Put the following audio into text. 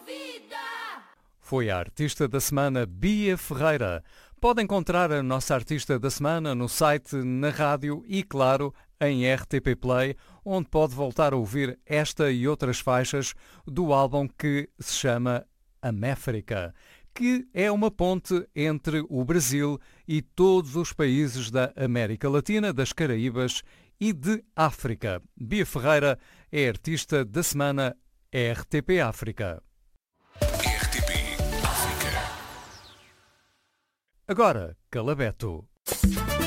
Foi a artista da semana Bia Ferreira. Pode encontrar a nossa artista da semana no site, na rádio e, claro, em RTP Play, onde pode voltar a ouvir esta e outras faixas do álbum que se chama Améfrica, que é uma ponte entre o Brasil e todos os países da América Latina, das Caraíbas e de África. Bia Ferreira é artista da semana RTP África. RTP África. Agora, Calabeto.